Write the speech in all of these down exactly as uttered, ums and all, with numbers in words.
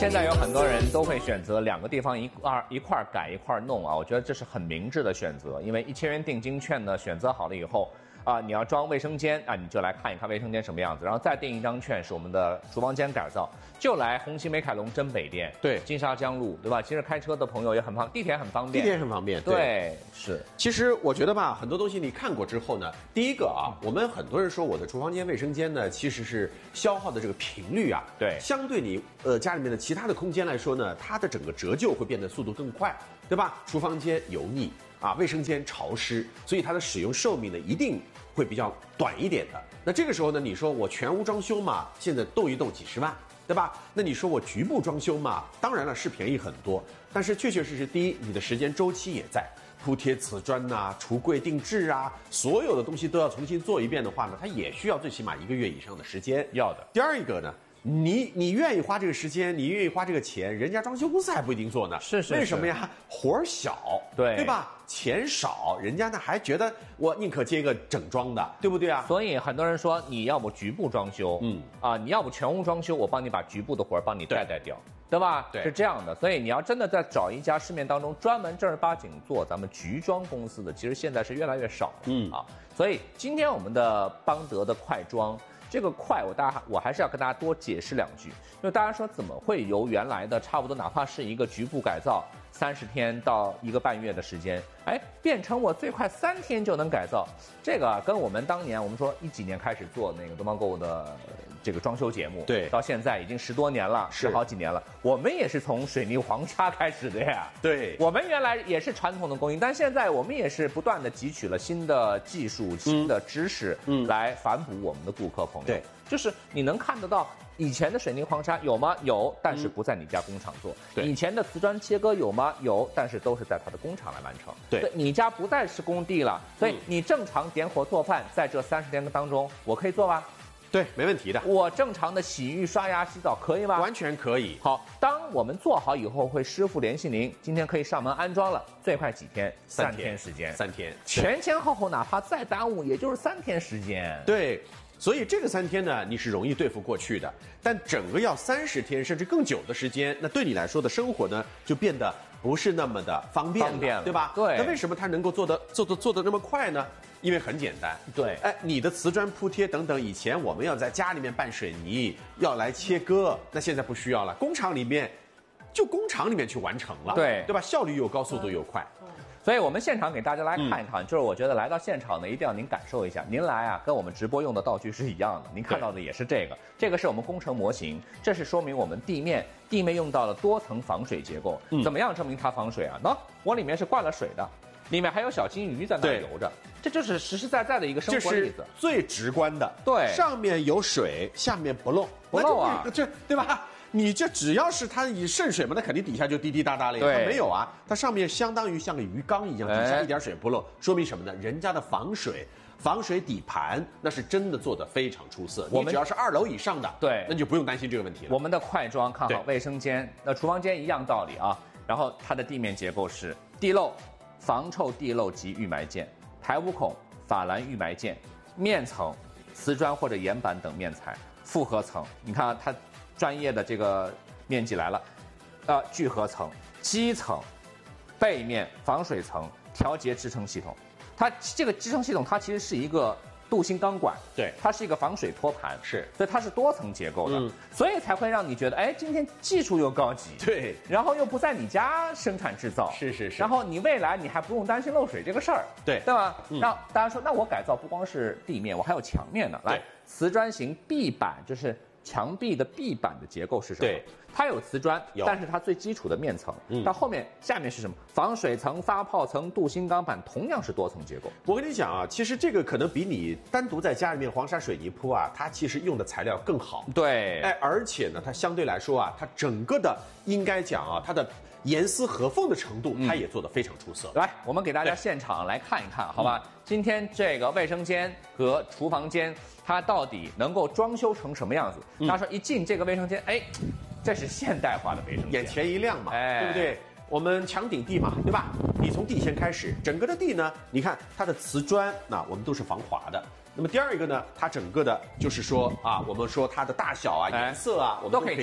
现在有很多人都会选择两个地方一块一块改一块弄啊，我觉得这是很明智的选择，因为一千元定金券呢，选择好了以后。啊，你要装卫生间啊，你就来看一看卫生间什么样子，然后再订一张券是我们的厨房间改造，就来红旗美凯龙真北店， 对， 金沙江路，对吧？其实开车的朋友也很方，地铁很方便， 地铁很方便， 对，对是。 其实我觉得吧，很多东西你看过之后呢，第一个啊，我们很多人说我的厨房间、卫生间呢，其实是消耗的这个频率啊， 对， 相对你呃家里面的其他的空间来说呢，它的整个折旧会变得速度更快，对吧？厨房间油腻啊，卫生间潮湿，所以它的使用寿命呢一定会比较短一点的。那这个时候呢，你说我全屋装修嘛，现在动一动几十万，对吧？那你说我局部装修嘛，当然了是便宜很多，但是确确实实，第一，你的时间周期也在，铺贴瓷砖呐、啊、橱柜定制啊，所有的东西都要重新做一遍的话呢，它也需要最起码一个月以上的时间。 要的。 第二一个呢，你你愿意花这个时间，你愿意花这个钱，人家装修公司还不一定做呢。 是是是。 为什么呀？活儿小， 对对吧？钱少，人家呢还觉得我宁可接一个整装的，对不对啊？ 所以很多人说，你要不局部装修，嗯啊，你要不全屋装修，我帮你把局部的活儿帮你带带掉，对吧？ 对， 是这样的。所以你要真的在找一家市面当中专门正儿八经做咱们局装公司的，其实现在是越来越少了，嗯啊。所以今天我们的邦德的快装。这个快，我大家我还是要跟大家多解释两句，因为大家说怎么会由原来的差不多哪怕是一个局部改造三十天到一个半月的时间，哎，变成我最快三天就能改造，这个跟我们当年我们说一几年开始做那个东方购物的这个装修节目， 对， 到现在已经十多年了，十好几年了，我们也是从水泥黄沙开始的呀， 对， 我们原来也是传统的工艺，但现在我们也是不断的汲取了新的技术、新的知识，嗯，来反哺我们的顾客朋友。 对， 就是你能看得到以前的水泥黄沙有吗？有，但是不在你家工厂做。 对， 以前的瓷砖切割有吗？有，但是都是在它的工厂来完成。 对， 你家不再是工地了，所以你正常点火做饭，在这三十天当中，我可以做吧？ 对，没问题的。 我正常的洗浴、刷牙、洗澡可以吗？ 完全可以。 好，当我们做好以后，会师傅联系您，今天可以上门安装了，最快几天？ 三天, 三天时间。 三天， 前前后后哪怕再耽误，也就是三天时间。 对。所以这个三天呢，你是容易对付过去的，但整个要三十天甚至更久的时间，那对你来说的生活呢，就变得不是那么的方便了， 方便了， 对吧？ 对。 那为什么它能够做得做得做得那么快呢？因为很简单， 对。 哎，你的瓷砖铺贴等等，以前我们要在家里面拌水泥，要来切割，那现在不需要了，工厂里面就工厂里面去完成了， 对， 对吧？效率又高，速度又快。 所以我们现场给大家来看一看，嗯、就是我觉得来到现场呢，一定要您感受一下。您来啊，跟我们直播用的道具是一样的，您看到的也是这个，这个是我们工程模型，这是说明我们地面地面用到了多层防水结构。嗯、怎么样证明它防水啊？喏，我里面是灌了水的，里面还有小金鱼在那游着，这就是实实在在的一个生活例子， 最直观的。 对， 上面有水，下面不漏， 不漏啊， 这对吧？你这只要是它以渗水嘛，那肯定底下就滴滴答答了。 对， 它没有啊，它上面相当于像个鱼缸一样，底下一点水不漏，说明什么呢？人家的防水、防水底盘那是真的做得非常出色。你只要是二楼以上的， 对， 那就不用担心这个问题了。 我们的快装看好卫生间，那厨房间一样道理啊。然后它的地面结构是地漏、防臭地漏及预埋件、排污孔、法兰预埋件、面层、瓷砖或者岩板等面材、复合层。你看它。专业的这个面积来了，呃，聚合层、基层、背面防水层、调节支撑系统。它这个支撑系统，它其实是一个镀锌钢管， 对， 它是一个防水托盘， 是， 所以它是多层结构的，嗯、所以才会让你觉得，哎，今天技术又高级， 对， 然后又不在你家生产制造， 是是是， 然后你未来你还不用担心漏水这个事儿， 对， 对吧？嗯、那大家说，那我改造不光是地面，我还有墙面呢，来，瓷砖型壁板就是。墙壁的壁板的结构是什么？ 对， 它有瓷砖，但是它最基础的面层，嗯，到后面下面是什么？防水层、发泡层、镀锌钢板，同样是多层结构。 我跟你讲啊，其实这个可能比你单独在家里面黄沙水泥铺啊，它其实用的材料更好。 对， 哎，而且呢，它相对来说啊，它整个的应该讲啊，它的严丝合缝的程度，它也做得非常出色。 来，我们给大家现场来看一看，好吧？今天这个卫生间和厨房间。它到底能够装修成什么样子？嗯、大家说一进这个卫生间，哎，这是现代化的卫生间， 眼前一亮嘛，哎、对不对？我们墙顶地嘛，对吧？你从地先开始，整个的地呢，你看它的瓷砖，那我们都是防滑的。那么第二个呢，它整个的就是说啊，我们说它的大小啊、颜色啊，我们都可以挑。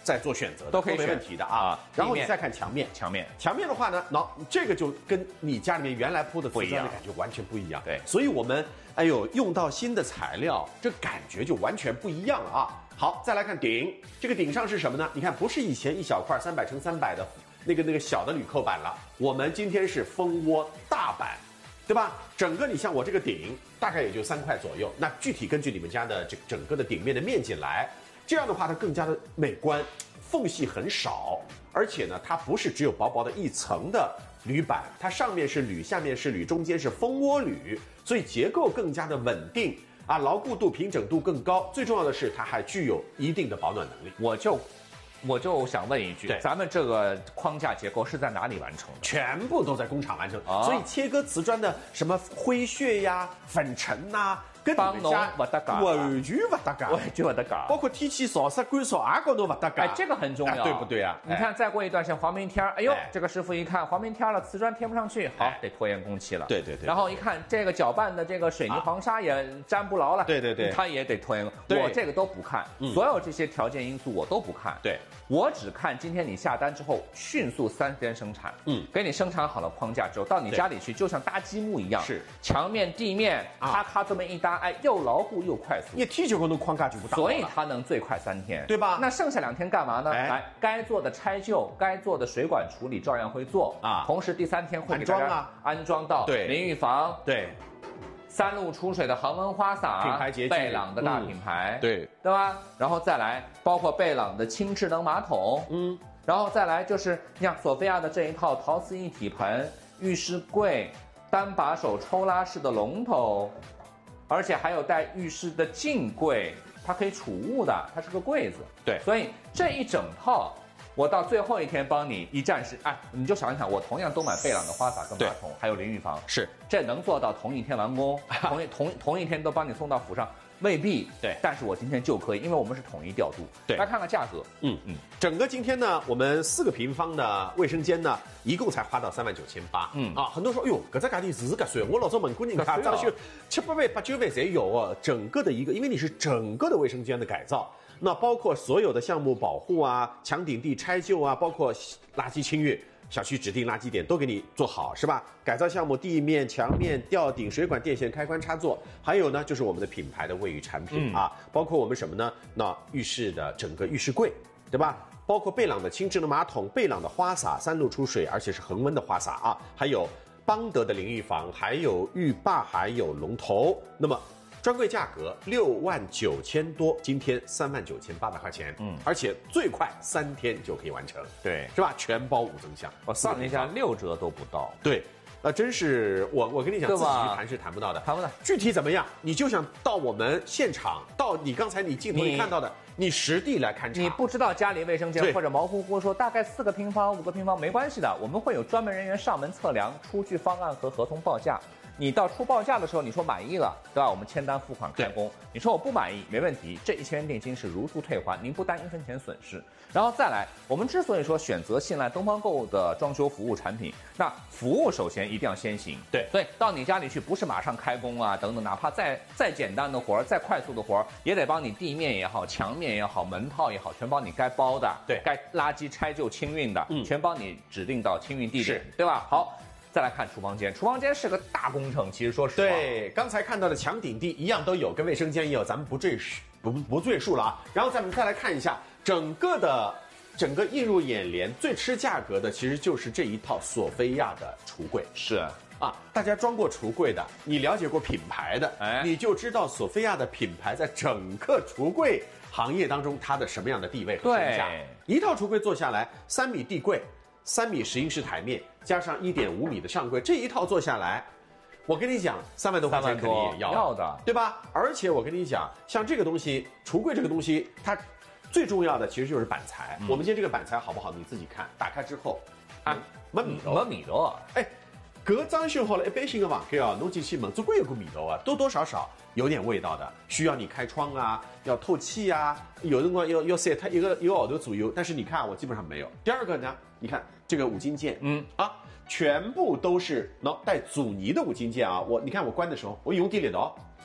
再做选择的， 都可以没问题的啊。然后你再看墙面， 墙面， 墙面的话呢，那这个就跟你家里面原来铺的瓷砖的感觉完全不一样。 对， 所以我们哎呦用到新的材料，这感觉就完全不一样了啊。好，再来看顶，这个顶上是什么呢？你看，不是以前一小块三百乘三百的那个那个小的铝扣板了，我们今天是蜂窝大板。对吧？整个你像我这个顶，大概也就三块左右。那具体根据你们家的这个整个的顶面的面积来，这样的话它更加的美观，缝隙很少，而且呢，它不是只有薄薄的一层的铝板，它上面是铝，下面是铝，中间是蜂窝铝，所以结构更加的稳定啊，牢固度、平整度更高。最重要的是，它还具有一定的保暖能力。 我就。我就想问一句， 对， 咱们这个框架结构是在哪里完成的？ 全部都在工厂完成，啊、所以切割瓷砖的什么灰屑呀、粉尘呐、啊，跟你们家不搭嘎， 完全不搭嘎， 完全不搭嘎。 包括天气潮湿、干燥，也跟都不搭嘎。 哎，这个很重要， 哎、对不对啊？ 你看，再过一段像黄明天，哎呦， 哎这个师傅一看黄明天了，瓷砖贴不上去，好，哎、得拖延工期了。 对对对。 然后一看这个搅拌的这个水泥黄沙也粘不牢了， 对对对， 它也得拖延。我这个都不看，嗯、所有这些条件因素我都不看。 对， 我只看今天你下单之后迅速三天生产，嗯，给你生产好了框架之后，到你家里去就像搭积木一样， 是墙面、地面，咔咔这么一搭，哎，又牢固又快速。 你踢球可能框架就不打， 所以它能最快三天， 对吧？ 那剩下两天干嘛呢？ 哎、 来，该做的拆旧，该做的水管处理照样会做啊。同时第三天会给大家安装到淋浴房， 对。 三路出水的恒温花洒， 品牌洁具， 贝朗的大品牌， 嗯、对对吧？然后再来，包括贝朗的轻智能马桶，嗯，然后再来就是你像索菲亚的这一套陶瓷一体盆、浴室柜、单把手抽拉式的龙头，而且还有带浴室的镜柜，它可以储物的，它是个柜子， 对， 所以这一整套。我到最后一天帮你一站式，哎，你就想一想，我同样都买贝朗的花洒跟马桶，还有淋浴房， 是这能做到同一天完工，同一同同一天都帮你送到府上，未必对， 但是我今天就可以，因为我们是统一调度。 对， 来看看价格， 嗯嗯，整个今天呢，我们四个平方的卫生间呢，一共才花到三万九千八，嗯啊，很多人说，哎呦，搿只价钿是搿算，我老早问过人家，张秀七八万、八九万才有哦，整个的一个，因为你是整个的卫生间的改造。那包括所有的项目保护啊、墙顶地拆旧啊，包括垃圾清运、小区指定垃圾点都给你做好，是吧？改造项目地面、墙面、吊顶、水管、电线、开关插座，还有呢就是我们的品牌的卫浴产品、嗯、啊，包括我们什么呢？那浴室的整个浴室柜，对吧？包括贝朗的轻智能马桶、贝朗的花洒，三路出水，而且是恒温的花洒啊，还有邦德的淋浴房，还有浴霸，还有龙头。那么专柜价格六万九千多，今天三万九千八百块钱，嗯，而且最快三天就可以完成， 对， 是吧？全包五增项， 我算了一下，六折都不到， 对，那真是我我跟你讲，自己去谈是谈不到的， 谈不到。 具体怎么样，你就想到我们现场，到你刚才你镜头里看到的，你实地来勘察。 你不知道家里卫生间或者毛乎乎说大概四个平方、五个平方没关系的，我们会有专门人员上门测量、出具方案和合同报价。你到出报价的时候，你说满意了，对吧？我们签单付款开工。你说我不满意，没问题，这一千元定金是如数退还，您不担一分钱损失。然后再来，我们之所以说选择信赖东方购物的装修服务产品，那服务首先一定要先行。 对， 所以到你家里去不是马上开工啊，等等，哪怕再再简单的活儿、再快速的活儿，也得帮你地面也好、墙面也好、门套也好，全帮你该包的， 对， 该垃圾拆旧清运的， 嗯， 全帮你指定到清运地点，对吧？好。再来看厨房间，厨房间是个大工程，其实说实话， 对，刚才看到的墙顶地一样都有，跟卫生间也有，咱们不赘述不不赘述了啊。然后咱们再来看一下整个的整个映入眼帘最吃价格的，其实就是这一套索菲亚的橱柜。 是啊，大家装过橱柜的，你了解过品牌的，哎，你就知道索菲亚的品牌在整个橱柜行业当中它的什么样的地位和身价。一套橱柜做下来，三米地柜。三米十英式台面加上一点五米的上柜，这一套做下来，我跟你讲，三万多块钱肯定也要要的， 对吧？而且我跟你讲，像这个东西，橱柜这个东西，它最重要的其实就是板材。嗯、我们今天这个板材好不好？你自己看，打开之后，啊，没味道， 没味道。 哎，搿装修好了一般性的房间啊，侬进去闻，总归有股味道啊，多多少少有点味道的，需要你开窗啊，要透气啊，有辰光要要晒它一个一个号头左右。但是你看，我基本上没有。第二个呢？你看这个五金件，嗯啊，全部都是喏带阻尼的五金件啊。我你看我关的时候，我用点力道，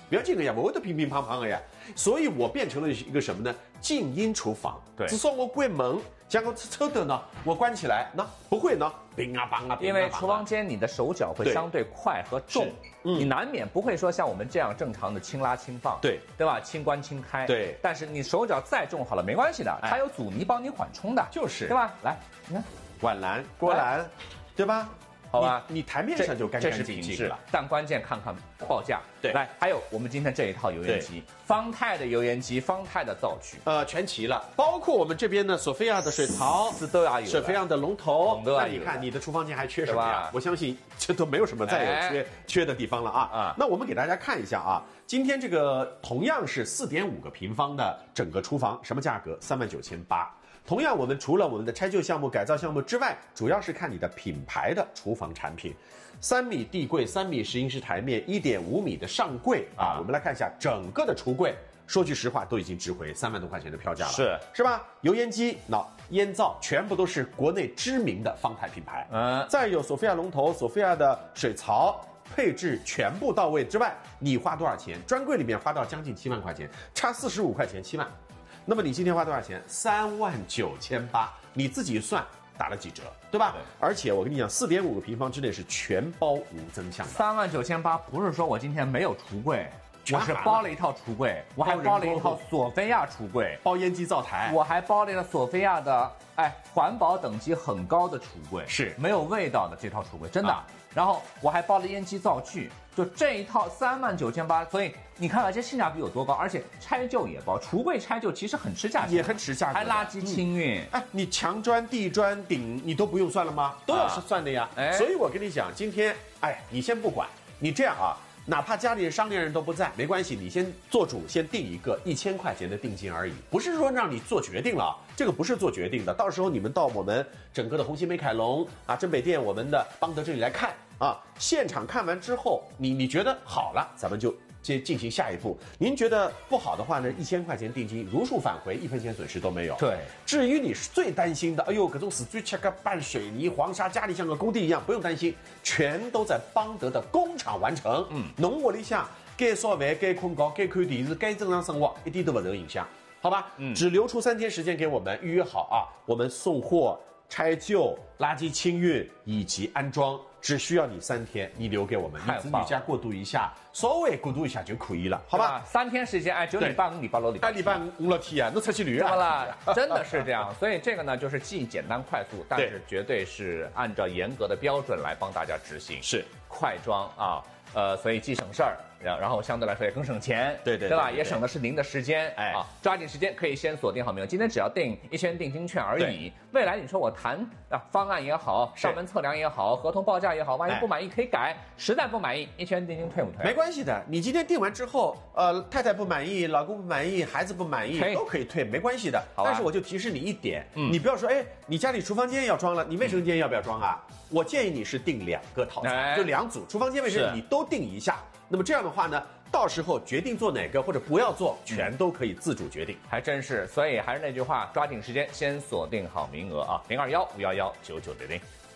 不要紧的呀，我都乒乒乓乓的呀。所以我变成了一个什么呢？静音厨房。 对， 至少我关门，像个抽灯呢，我关起来，那不会呢，乒啊乓啊。 因为厨房间你的手脚会相对快和重，嗯、你难免不会说像我们这样正常的轻拉轻放， 对对吧？轻关轻开， 对。 但是你手脚再重好了没关系的，哎、它有阻尼帮你缓冲的， 就是对吧？来，你看碗篮、锅篮，对吧？ 好吧， 你, 你台面上就干干净净了， 但关键看看报价。 对， 来，还有我们今天这一套油烟机，方太的油烟机，方太的灶具， 呃，全齐了，包括我们这边的索菲亚的水槽， 是都要有， 索菲亚的龙头， 都要有。 那你看你的厨房间还缺什么呀？我相信这都没有什么再有缺、哎、缺的地方了啊啊！那我们给大家看一下啊，今天这个同样是四点五个平方的整个厨房，什么价格？三万九千八。同样，我们除了我们的拆旧项目、改造项目之外，主要是看你的品牌的厨房产品。三米地柜、三米石英石台面、一点五米的上柜啊，我们来看一下整个的橱柜。说句实话，都已经值回三万多块钱的票价了， 是是吧？油烟机、那烟灶全部都是国内知名的方太品牌。嗯，再有索菲亚龙头、索菲亚的水槽。配置全部到位之外，你花多少钱？专柜里面花到将近七万块钱，差四十五块钱，七万。那么你今天花多少钱？三万九千八，你自己算打了几折，对吧？对。而且我跟你讲，四点五个平方之内是全包无增项的。 三万九千八不是说我今天没有橱柜，我是包了一套橱柜，我还包了一套索菲亚橱柜， 包烟机灶台， 我还包了一个索菲亚的哎环保等级很高的橱柜， 是没有味道的这套橱柜，真的。啊、然后我还包了烟机灶具。就这一套三万九千八，所以你看看这性价比有多高，而且拆旧也包，橱柜拆旧其实很吃价钱， 也很吃价格， 还垃圾清运。 哎、嗯，你墙砖、地砖、顶你都不用算了吗？都要是算的呀。哎、啊，所以我跟你讲，今天哎，你先不管，你这样啊，哪怕家里商店人都不在，没关系，你先做主，先定一个一千块钱的定金而已，不是说让你做决定了，这个不是做决定的，到时候你们到我们整个的红星美凯龙啊、真北店、我们的邦德这里来看。啊，现场看完之后，你你觉得好了，咱们就接进行下一步。您觉得不好的话呢，一千块钱定金如数返回，一分钱损失都没有。 对， 至于你是最担心的，哎呦，各种死追切个拌水泥、黄沙，家里像个工地一样，不用担心，全都在邦德的工厂完成。嗯，侬屋里向该烧饭、该困觉、该看电视、该正常生活，一点都不受影响，好吧？嗯，只留出三天时间给我们预约好啊，我们送货、拆旧、垃圾清运以及安装。只需要你三天，你留给我们，你子女家过渡一下，稍微过渡一下就可以了，好吧？ 三天时间，哎，九礼拜五、礼拜六、礼拜哎，礼拜五了天啊，那出去旅游了，真的是这样。所以这个呢，就是既简单快速，但是绝对是按照严格的标准来帮大家执行， 是快装啊。呃，所以既省事儿，然然后相对来说也更省钱， 对对对吧？也省的是您的时间，哎啊，抓紧时间可以先锁定好名额。今天只要订一千定金券而已。未来你说我谈啊方案也好，上门测量也好，合同报价也好，万一不满意可以改，实在不满意一千定金退不退？ 没关系的，你今天订完之后，呃，太太不满意，老公不满意，孩子不满意，都可以退，没关系的。但是我就提示你一点，嗯、你不要说，哎，你家里厨房间要装了，你卫生间要不要装啊？嗯、我建议你是订两个套餐，哎、就两组，厨房间、卫生间你都订一下。那么这样的话呢，到时候决定做哪个或者不要做，全都可以自主决定， 还真是。所以还是那句话，抓紧时间先锁定好名额啊，零二幺五幺幺九九零零。